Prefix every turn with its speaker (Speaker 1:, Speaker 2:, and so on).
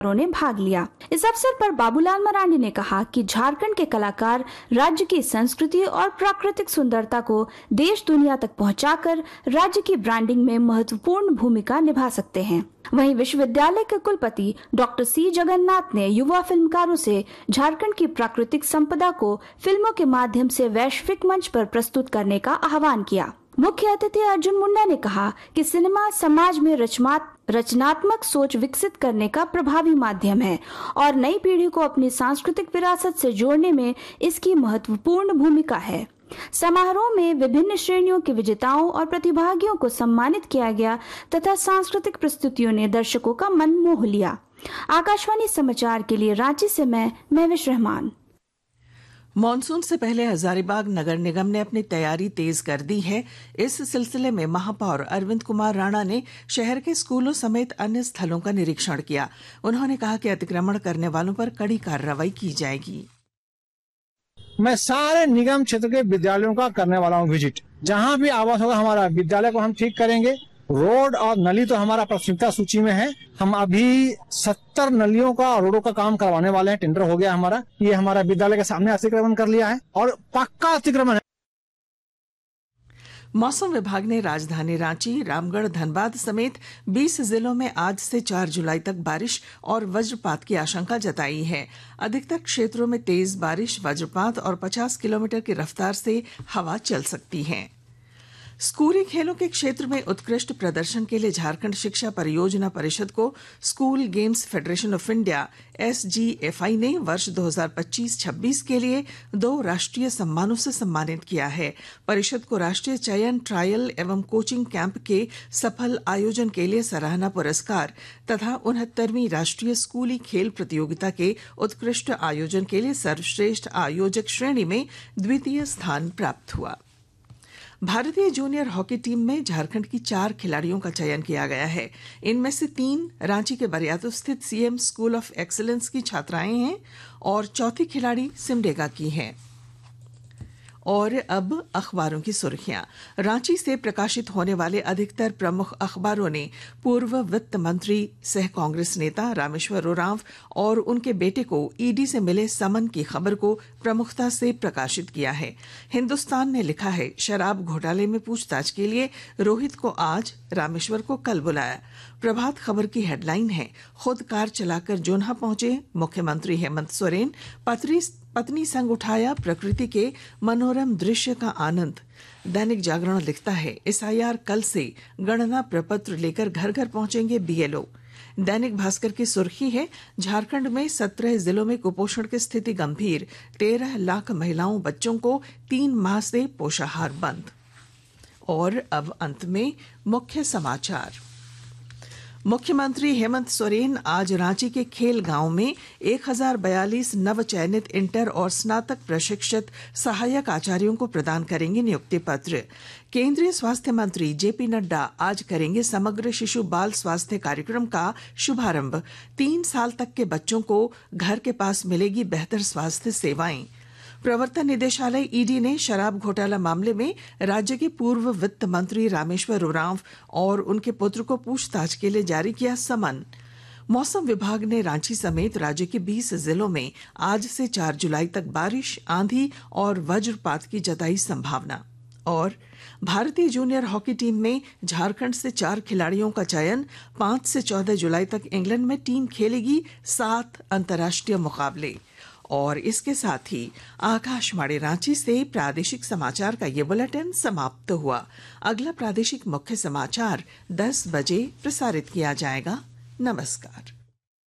Speaker 1: ने भाग लिया। इस अवसर पर बाबूलाल मरांडी ने कहा कि झारखंड के कलाकार राज्य की संस्कृति और प्राकृतिक सुंदरता को देश दुनिया तक पहुंचाकर राज्य की ब्रांडिंग में महत्वपूर्ण भूमिका निभा सकते हैं। वहीं विश्वविद्यालय के कुलपति डॉक्टर सी जगन्नाथ ने युवा फिल्मकारों से झारखंड की प्राकृतिक संपदा को फिल्मों के माध्यम से वैश्विक मंच पर प्रस्तुत करने का आह्वान किया। मुख्य अतिथि अर्जुन मुंडा ने कहा कि सिनेमा समाज में रचनात्मक सोच विकसित करने का प्रभावी माध्यम है और नई पीढ़ी को अपनी सांस्कृतिक विरासत से जोड़ने में इसकी महत्वपूर्ण भूमिका है। समारोह में विभिन्न श्रेणियों के विजेताओं और प्रतिभागियों को सम्मानित किया गया तथा सांस्कृतिक प्रस्तुतियों ने दर्शकों का मन मोह लिया। आकाशवाणी समाचार के लिए रांची से मैं महविश रहमान।
Speaker 2: मॉनसून से पहले हजारीबाग नगर निगम ने अपनी तैयारी तेज कर दी है। इस सिलसिले में महापौर अरविंद कुमार राणा ने शहर के स्कूलों समेत अन्य स्थलों का निरीक्षण किया। उन्होंने कहा कि अतिक्रमण करने वालों पर कड़ी कार्रवाई की जाएगी।
Speaker 3: मैं सारे निगम क्षेत्र के विद्यालयों का करने वाला हूँ विजिट। जहाँ भी आवास होगा हमारा विद्यालय को हम ठीक करेंगे। रोड और नली तो हमारा प्राथमिकता सूची में है। हम अभी 70 नलियों का और रोडों का काम करवाने वाले हैं। टेंडर हो गया हमारा। ये हमारा विद्यालय के सामने अतिक्रमण कर लिया है और पक्का अतिक्रमण है।
Speaker 2: मौसम विभाग ने राजधानी रांची, रामगढ़, धनबाद समेत 20 जिलों में आज से 4 जुलाई तक बारिश और वज्रपात की आशंका जताई है। अधिकतर क्षेत्रों में तेज बारिश, वज्रपात और 50 किलोमीटर की रफ्तार से हवा चल सकती है। स्कूली खेलों के क्षेत्र में उत्कृष्ट प्रदर्शन के लिए झारखंड शिक्षा परियोजना परिषद को school games federation of India SGFI ने वर्ष 2025-26 के लिए 2 राष्ट्रीय सम्मानों से सम्मानित किया है। परिषद को राष्ट्रीय चयन, ट्रायल एवं कोचिंग कैंप के सफल आयोजन के लिए सराहना पुरस्कार तथा 69वीं राष्ट्रीय स्कूली खेल प्रतियोगिता के उत्कृष्ट आयोजन के लिए सर्वश्रेष्ठ आयोजक श्रेणी में द्वितीय स्थान प्राप्त हुआ। भारतीय जूनियर हॉकी टीम में झारखंड की 4 खिलाड़ियों का चयन किया गया है। इनमें से 3 रांची के बरियातू स्थित CM स्कूल ऑफ एक्सीलेंस की छात्राएं हैं और चौथी खिलाड़ी सिमडेगा की हैं। और अब अखबारों की सुर्खियां। रांची से प्रकाशित होने वाले अधिकतर प्रमुख अखबारों ने पूर्व वित्त मंत्री सह कांग्रेस नेता रामेश्वर उरांव और उनके बेटे को ईडी से मिले समन की खबर को प्रमुखता से प्रकाशित किया है। हिंदुस्तान ने लिखा है, शराब घोटाले में पूछताछ के लिए रोहित को आज, रामेश्वर को कल बुलाया। प्रभात खबर की हेडलाइन है, खुद कार चलाकर जोन्हा पहुंचे मुख्यमंत्री हेमंत सोरेन, पत्नी संग उठाया प्रकृति के मनोरम दृश्य का आनंद। दैनिक जागरण लिखता है, SIR कल से गणना प्रपत्र लेकर घर घर पहुंचेंगे BLO। दैनिक भास्कर की सुर्खी है, झारखंड में 17 जिलों में कुपोषण की स्थिति गंभीर, 13 लाख महिलाओं बच्चों को 3 माह से पोषाहार बंद। और अब अंत में मुख्य समाचार। मुख्यमंत्री हेमंत सोरेन आज रांची के खेल गांव में 1042 नवचयनित इंटर और स्नातक प्रशिक्षित सहायक आचार्यों को प्रदान करेंगे नियुक्ति पत्र। केंद्रीय स्वास्थ्य मंत्री JP नड्डा आज करेंगे समग्र शिशु बाल स्वास्थ्य कार्यक्रम का शुभारंभ। 3 साल तक के बच्चों को घर के पास मिलेगी बेहतर स्वास्थ्य सेवाएं। प्रवर्तन निदेशालय ED ने शराब घोटाला मामले में राज्य के पूर्व वित्त मंत्री रामेश्वर उरांव और उनके पुत्र को पूछताछ के लिए जारी किया समन। मौसम विभाग ने रांची समेत राज्य के 20 जिलों में आज से 4 जुलाई तक बारिश, आंधी और वज्रपात की जताई संभावना। और भारतीय जूनियर हॉकी टीम में झारखंड से 4 खिलाड़ियों का चयन। 5 से 14 जुलाई तक इंग्लैंड में टीम खेलेगी 7 अंतर्राष्ट्रीय मुकाबले। और इसके साथ ही आकाशवाणी रांची से प्रादेशिक समाचार का ये बुलेटिन समाप्त हुआ। अगला प्रादेशिक मुख्य समाचार 10 बजे प्रसारित किया जाएगा। नमस्कार।